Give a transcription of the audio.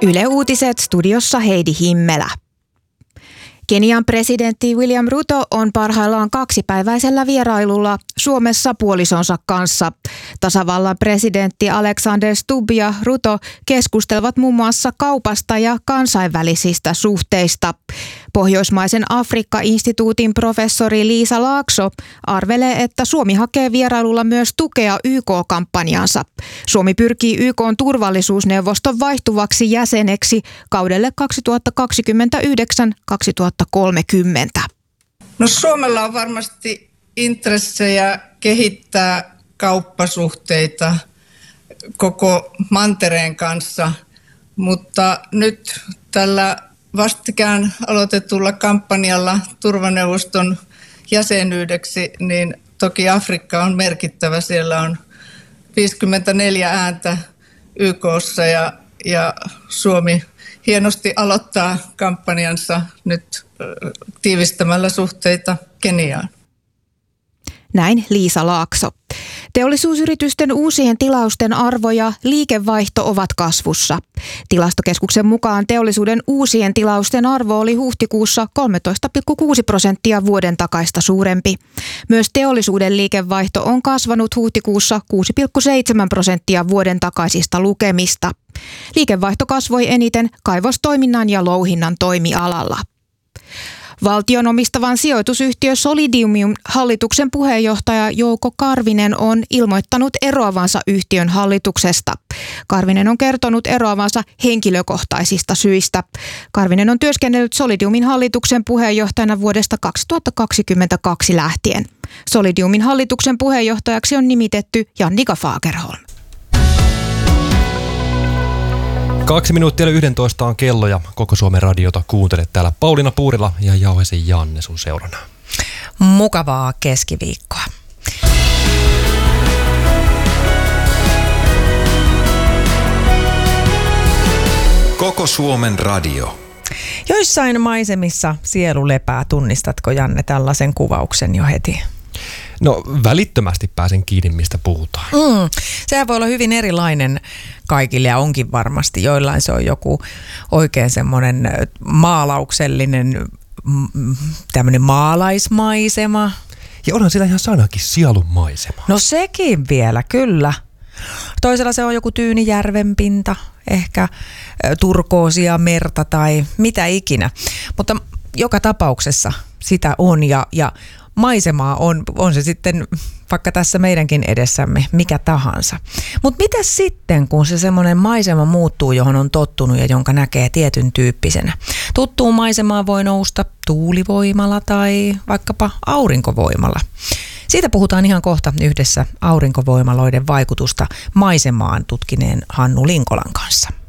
Yle Uutiset, studiossa Heidi Himmelä. Kenian presidentti William Ruto on parhaillaan 2-päiväisellä vierailulla Suomessa puolisonsa kanssa. Tasavallan presidentti Alexander Stubb ja Ruto keskustelevat muun muassa kaupasta ja kansainvälisistä suhteista. Pohjoismaisen Afrikka-instituutin professori Liisa Laakso arvelee, että Suomi hakee vierailulla myös tukea YK-kampanjansa. Suomi pyrkii YK:n turvallisuusneuvoston vaihtuvaksi jäseneksi kaudelle 2029-2030. No, Suomella on varmasti intressejä kehittää kauppasuhteita koko mantereen kanssa, mutta nyt tällä vastikään aloitetulla kampanjalla turvaneuvoston jäsenyydeksi, niin toki Afrikka on merkittävä. Siellä on 54 ääntä YK:ssa ja Suomi hienosti aloittaa kampanjansa nyt tiivistämällä suhteita Keniaan. Näin Liisa Laakso. Teollisuusyritysten uusien tilausten arvo ja liikevaihto ovat kasvussa. Tilastokeskuksen mukaan teollisuuden uusien tilausten arvo oli huhtikuussa 13,6% vuoden takaista suurempi. Myös teollisuuden liikevaihto on kasvanut huhtikuussa 6,7% vuoden takaisista lukemista. Liikevaihto kasvoi eniten kaivostoiminnan ja louhinnan toimialalla. Valtion omistavan sijoitusyhtiö Solidiumin hallituksen puheenjohtaja Jouko Karvinen on ilmoittanut eroavansa yhtiön hallituksesta. Karvinen on kertonut eroavansa henkilökohtaisista syistä. Karvinen on työskennellyt Solidiumin hallituksen puheenjohtajana vuodesta 2022 lähtien. Solidiumin hallituksen puheenjohtajaksi on nimitetty Jannika Fagerholm. 2 minuuttia 11 on kello ja Koko Suomen radiota kuuntelet täällä Pauliina Puurila ja Jauhesen Janne sun seurana. Mukavaa keskiviikkoa. Koko Suomen radio. Joissain maisemissa sielu lepää. Tunnistatko, Janne, tällaisen kuvauksen jo heti? No, välittömästi pääsen kiinni, mistä puhutaan. Sehän voi olla hyvin erilainen kaikille ja onkin varmasti. Joillain se on joku oikein semmoinen maalauksellinen tämmöinen maalaismaisema. Ja onhan siellä ihan sanakin sielunmaisema. No sekin vielä, kyllä. Toisella se on joku tyyni järvenpinta, ehkä turkoosia merta tai mitä ikinä. Mutta joka tapauksessa sitä on ja maisemaa on se sitten vaikka tässä meidänkin edessämme mikä tahansa. Mutta mitä sitten, kun se semmoinen maisema muuttuu, johon on tottunut ja jonka näkee tietyn tyyppisenä? Tuttuun maisemaan voi nousta tuulivoimalla tai vaikkapa aurinkovoimalla. Siitä puhutaan ihan kohta yhdessä aurinkovoimaloiden vaikutusta maisemaan tutkineen Hannu Linkolan kanssa.